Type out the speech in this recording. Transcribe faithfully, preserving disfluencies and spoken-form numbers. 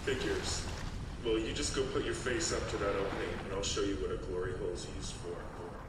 Figures. Well, you just go put your face up to that opening, and I'll show you what a glory hole's used for.